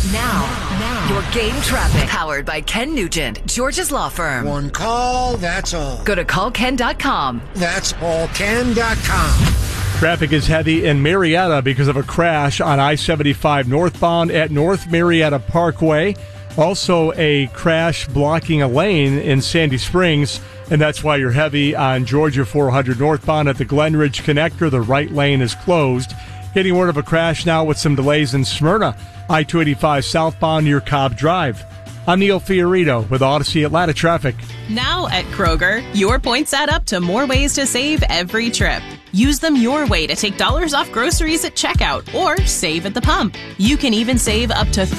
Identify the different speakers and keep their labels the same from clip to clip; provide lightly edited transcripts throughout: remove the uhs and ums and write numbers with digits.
Speaker 1: Now, your game traffic powered by Ken Nugent, George's law firm.
Speaker 2: One call, that's all.
Speaker 1: Go to callken.com.
Speaker 2: That's callken.com.
Speaker 3: Traffic is heavy in Marietta because of a crash on I-75 northbound at North Marietta Parkway. Also a crash blocking a lane in Sandy Springs, and that's why you're heavy on Georgia 400 northbound at the Glenridge connector. The right lane is closed. Getting word of a crash now with some delays in Smyrna. I-285 southbound near Cobb Drive. I'm Neil Fiorito with Odyssey Atlanta Traffic.
Speaker 4: Now at Kroger, your points add up to more ways to save every trip. Use them your way to take dollars off groceries at checkout or save at the pump. You can even save up to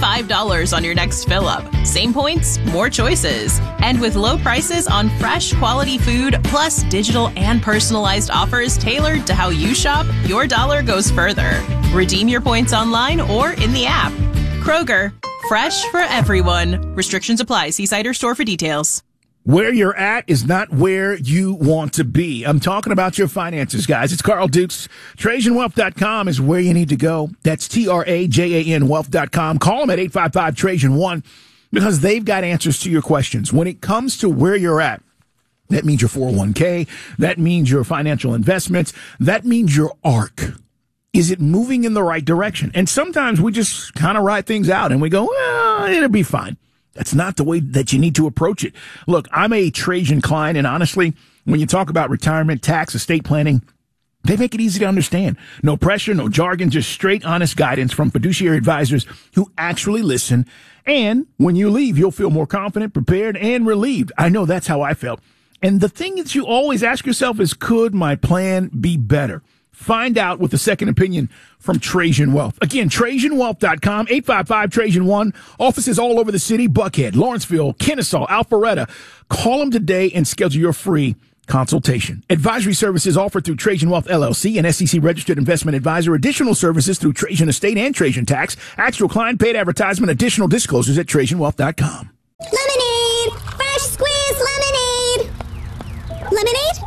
Speaker 4: $35 on your next fill-up. Same points, more choices. And with low prices on fresh, quality food, plus digital and personalized offers tailored to how you shop, your dollar goes further. Redeem your points online or in the app. Kroger, fresh for everyone. Restrictions apply. See site or store for details.
Speaker 5: Where you're at is not where you want to be. I'm talking about your finances, guys. It's Carl Dukes. TrajanWealth.com is where you need to go. That's TRAJAN Wealth.com. Call them at 855-TRAJAN1 because they've got answers to your questions. When it comes to where you're at, that means your 401k. That means your financial investments. That means your ARC. Is it moving in the right direction? And sometimes we just kind of write things out and we go, well, it'll be fine. That's not the way that you need to approach it. Look, I'm a Trajan client, and honestly, when you talk about retirement, tax, estate planning, they make it easy to understand. No pressure, no jargon, just straight, honest guidance from fiduciary advisors who actually listen. And when you leave, you'll feel more confident, prepared, and relieved. I know that's how I felt. And the thing that you always ask yourself is, could my plan be better? Find out with a second opinion from Trajan Wealth. Again, TrajanWealth.com, 855-TRAJAN1. Offices all over the city, Buckhead, Lawrenceville, Kennesaw, Alpharetta. Call them today and schedule your free consultation. Advisory services offered through Trajan Wealth LLC, an SEC-registered investment advisor. Additional services through Trajan Estate and Trajan Tax. Actual client paid advertisement. Additional disclosures at TrajanWealth.com.
Speaker 6: Lemonade! Fresh squeezed lemonade! Lemonade?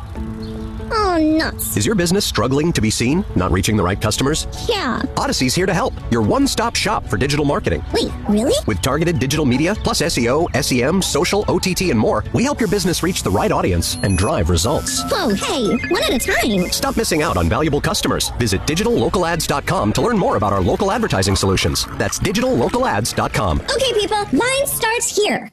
Speaker 6: Oh, nuts.
Speaker 7: Is your business struggling to be seen? Not reaching the right customers?
Speaker 6: Yeah.
Speaker 7: Odyssey's here to help. Your one-stop shop for digital marketing.
Speaker 6: Wait, really?
Speaker 7: With targeted digital media, plus SEO, SEM, social, OTT, and more, we help your business reach the right audience and drive results.
Speaker 6: Whoa, hey, one at a time.
Speaker 7: Stop missing out on valuable customers. Visit digitallocalads.com to learn more about our local advertising solutions. That's digitallocalads.com.
Speaker 6: Okay, people, line starts here.